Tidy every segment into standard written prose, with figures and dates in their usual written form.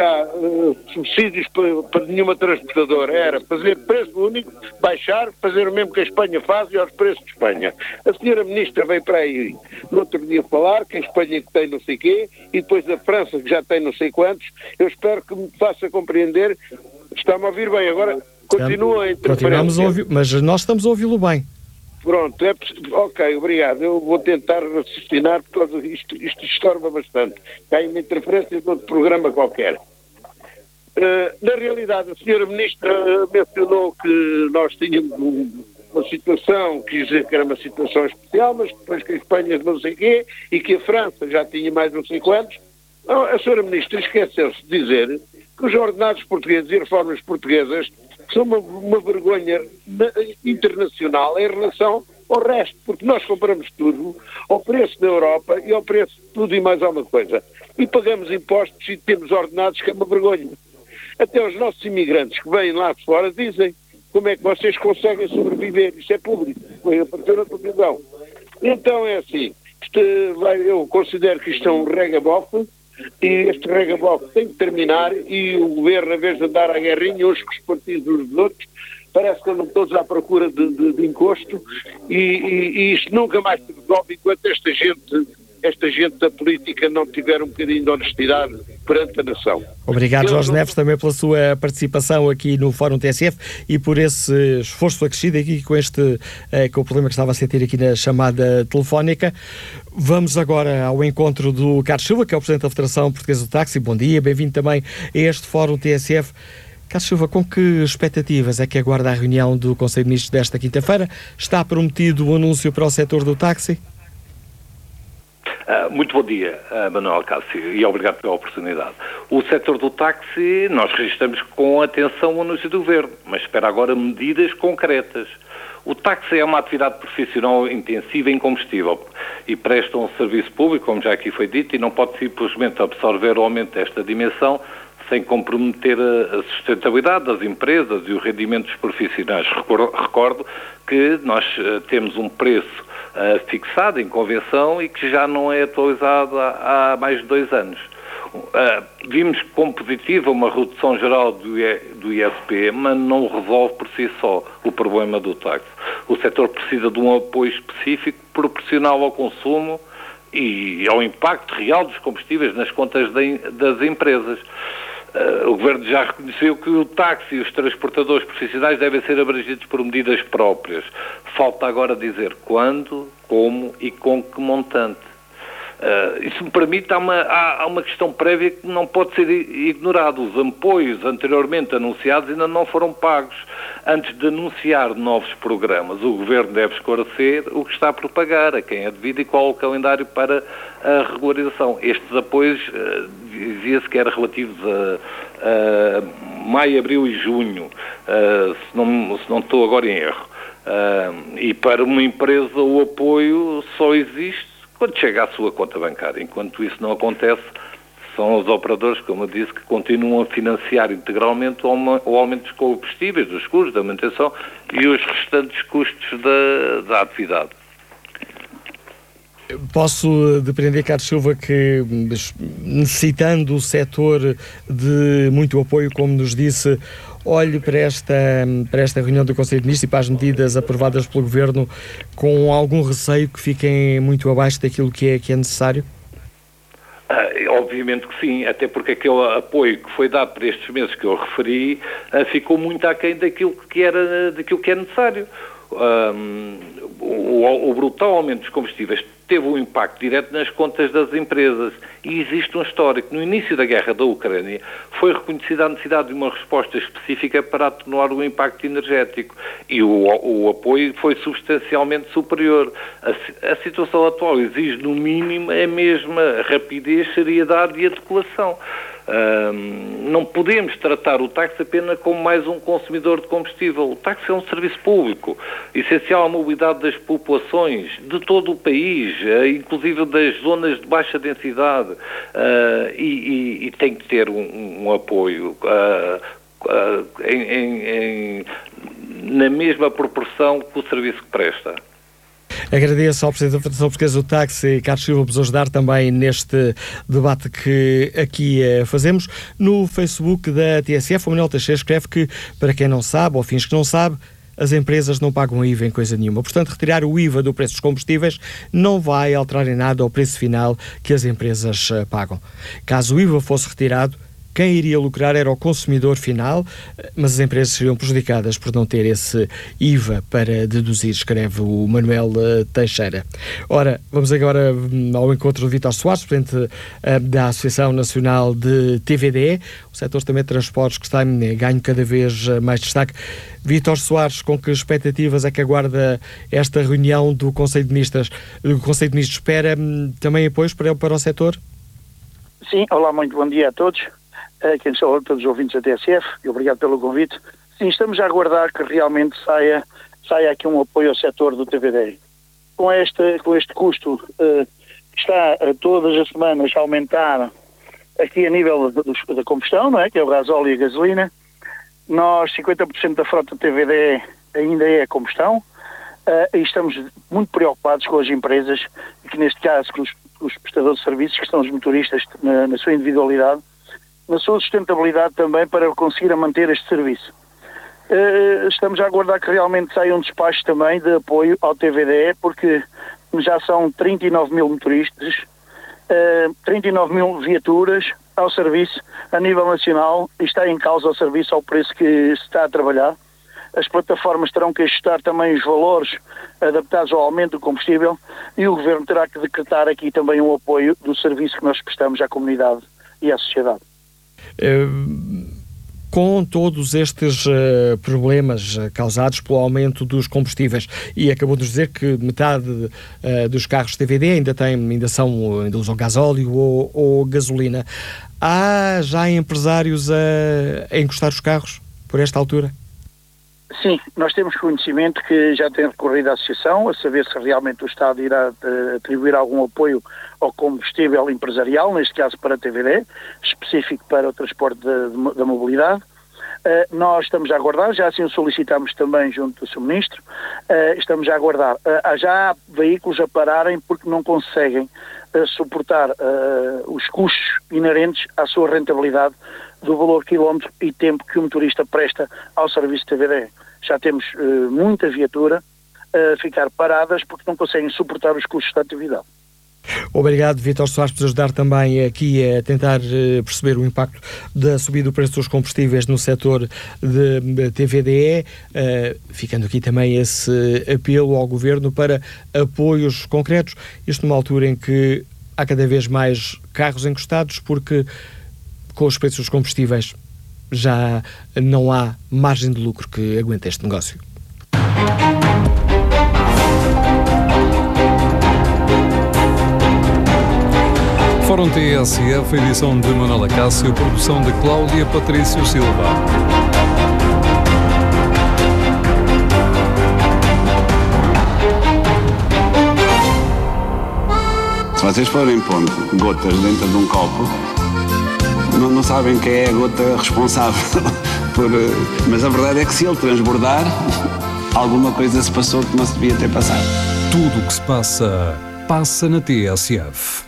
cá subsídios para nenhuma transportadora, era fazer preço único, baixar, fazer o mesmo que a Espanha faz e aos preços de Espanha. A senhora Ministra veio para aí no outro dia falar que a Espanha tem não sei quê e depois a França que já tem não sei quantos. Eu espero que me faça compreender. Está-me a ouvir bem agora? Continua a interferência. Continuamos a ouvir, mas nós estamos a ouvi-lo bem. Pronto, ok, obrigado. Eu vou tentar raciocinar porque isto estorba bastante. Cai uma interferência de outro programa qualquer. Na realidade, a senhora Ministra mencionou que nós tínhamos uma situação, quis dizer que era uma situação especial, mas depois que a Espanha não sei quê e que a França já tinha mais não sei quantos. A senhora Ministra esqueceu-se de dizer que os ordenados portugueses e reformas portuguesas são uma vergonha internacional em relação ao resto, porque nós compramos tudo ao preço da Europa e ao preço de tudo e mais alguma coisa. E pagamos impostos e temos ordenados que é uma vergonha. Até os nossos imigrantes que vêm lá de fora dizem como é que vocês conseguem sobreviver. Isto é público, foi aparecer na televisão. Então é assim, eu considero que isto é um regabofe, e este regabofe tem que terminar e o governo, em vez de andar à guerrinha uns com os partidos uns dos outros, parece que andam todos à procura de encosto e isto nunca mais se resolve enquanto esta gente da política não tiver um bocadinho de honestidade perante a nação. Obrigado, Jorge Neves, também pela sua participação aqui no Fórum TSF e por esse esforço acrescido aqui com o problema que estava a sentir aqui na chamada telefónica. Vamos agora ao encontro do Carlos Silva, que é o Presidente da Federação Portuguesa do Táxi. Bom dia, bem-vindo também a este Fórum TSF. Carlos Silva, com que expectativas é que aguarda a reunião do Conselho de Ministros desta quinta-feira? Está prometido o anúncio para o setor do táxi? Muito bom dia, Manuel Cássio, e obrigado pela oportunidade. O setor do táxi, nós registramos com atenção o anúncio do Governo, mas espera agora medidas concretas. O táxi é uma atividade profissional intensiva em combustível e presta um serviço público, como já aqui foi dito, e não pode simplesmente absorver o aumento desta dimensão sem comprometer a sustentabilidade das empresas e os rendimentos profissionais. Recordo que nós temos um preço fixado em convenção e que já não é atualizado há mais de 2 anos. Vimos como positiva uma redução geral do ISP, mas não resolve por si só o problema do táxi. O setor precisa de um apoio específico proporcional ao consumo e ao impacto real dos combustíveis nas contas das empresas. O Governo já reconheceu que o táxi e os transportadores profissionais devem ser abrangidos por medidas próprias. Falta agora dizer quando, como e com que montante. Isso me permite, há uma questão prévia que não pode ser ignorada. Os apoios anteriormente anunciados ainda não foram pagos. Antes de anunciar novos programas, o Governo deve esclarecer o que está por pagar, a quem é devido e qual o calendário para a regularização. Estes apoios, dizia-se que eram relativos a maio, abril e junho, se não estou agora em erro. E para uma empresa o apoio só existe quando chega à sua conta bancária. Enquanto isso não acontece, são os operadores, como eu disse, que continuam a financiar integralmente o aumento dos combustíveis, dos custos da manutenção e os restantes custos da atividade. Posso depreender, Carlos Silva, que necessitando o setor de muito apoio, como nos disse, olhe para esta reunião do Conselho de Ministros e para as medidas aprovadas pelo Governo com algum receio que fiquem muito abaixo daquilo que é necessário? Obviamente que sim, até porque aquele apoio que foi dado para estes meses que eu referi ficou muito aquém daquilo que é necessário. O brutal aumento dos combustíveis teve um impacto direto nas contas das empresas e existe um histórico. No início da guerra da Ucrânia foi reconhecida a necessidade de uma resposta específica para atenuar o impacto energético e o apoio foi substancialmente superior. A situação atual exige no mínimo a mesma rapidez, seriedade e adequação. Não podemos tratar o táxi apenas como mais um consumidor de combustível. O táxi é um serviço público, essencial à mobilidade das populações de todo o país, inclusive das zonas de baixa densidade, e tem que ter um apoio na mesma proporção que o serviço que presta. Agradeço ao Presidente da Federação Portuguesa do Táxi, Carlos Silva, por nos ajudar também neste debate que aqui fazemos. No Facebook da TSF, o Manuel Teixeira escreve que, para quem não sabe, ou finge que não sabe, as empresas não pagam IVA em coisa nenhuma. Portanto, retirar o IVA do preço dos combustíveis não vai alterar em nada o preço final que as empresas pagam. Caso o IVA fosse retirado, quem iria lucrar era o consumidor final, mas as empresas seriam prejudicadas por não ter esse IVA para deduzir, escreve o Manuel Teixeira. Ora, vamos agora ao encontro de Vítor Soares, presidente da Associação Nacional de TVDE, o setor também de transportes que está em ganho cada vez mais destaque. Vítor Soares, com que expectativas é que aguarda esta reunião do Conselho de Ministros? O Conselho de Ministros espera também apoios para o setor? Sim, olá, muito bom dia a todos. Quem são todos os ouvintes da TSF, e obrigado pelo convite. Sim, estamos a aguardar que realmente saia aqui um apoio ao setor do TVDE. Com este custo que está todas as semanas a aumentar aqui a nível da combustão, não é? Que é o gasóleo e a gasolina, nós, 50% da frota TVDE ainda é a combustão, e estamos muito preocupados com as empresas, e que neste caso com os prestadores de serviços, que são os motoristas na sua individualidade, na sua sustentabilidade também, para conseguir manter este serviço. Estamos a aguardar que realmente saia um despacho também de apoio ao TVDE, porque já são 39 mil motoristas, 39 mil viaturas ao serviço a nível nacional, e está em causa o serviço ao preço que se está a trabalhar. As plataformas terão que ajustar também os valores adaptados ao aumento do combustível, e o Governo terá que decretar aqui também um apoio do serviço que nós prestamos à comunidade e à sociedade. Com todos estes problemas causados pelo aumento dos combustíveis, e acabou de dizer que metade dos carros TVD ainda usam gasóleo ou gasolina, há já empresários a encostar os carros por esta altura? Sim, nós temos conhecimento que já tem recorrido à Associação a saber se realmente o Estado irá atribuir algum apoio ao combustível empresarial, neste caso para a TVD, específico para o transporte da mobilidade. Nós estamos a aguardar, já assim o solicitamos também junto do Sr. Ministro, estamos a aguardar. Já há veículos a pararem porque não conseguem suportar os custos inerentes à sua rentabilidade do valor quilómetro e tempo que o motorista presta ao serviço TVD. Já temos muita viatura a ficar paradas porque não conseguem suportar os custos da atividade. Obrigado, Vítor Soares, por ajudar também aqui a tentar perceber o impacto da subida do preço dos combustíveis no setor de TVDE, ficando aqui também esse apelo ao Governo para apoios concretos, isto numa altura em que há cada vez mais carros encostados, porque com os preços dos combustíveis já não há margem de lucro que aguente este negócio. Fórum TSF, edição de Manuela Cássio, produção de Cláudia Patrício Silva. Se vocês forem pondo gotas dentro de um copo, não sabem quem é a gota responsável. Mas a verdade é que se ele transbordar, alguma coisa se passou que não se devia ter passado. Tudo o que se passa, passa na TSF.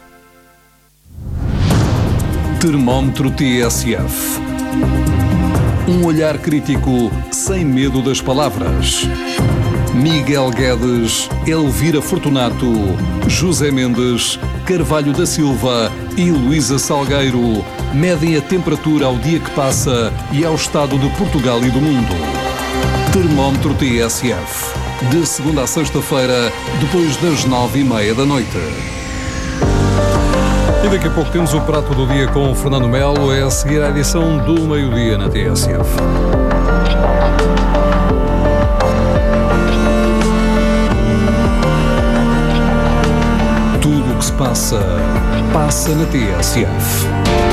Termómetro TSF. Um olhar crítico sem medo das palavras. Miguel Guedes, Elvira Fortunato, José Mendes, Carvalho da Silva e Luísa Salgueiro medem a temperatura ao dia que passa e ao estado de Portugal e do mundo. Termómetro TSF. De segunda a sexta-feira, depois das 9:30 da noite. E daqui a pouco temos o prato do dia com o Fernando Melo, a seguir à edição do meio-dia na TSF. Tudo o que se passa, passa na TSF.